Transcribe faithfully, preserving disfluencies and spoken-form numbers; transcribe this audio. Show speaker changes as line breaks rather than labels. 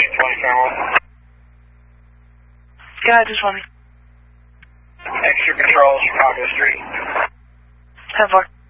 Yeah, just one.
Extra Control, Chicago Street.
ten four.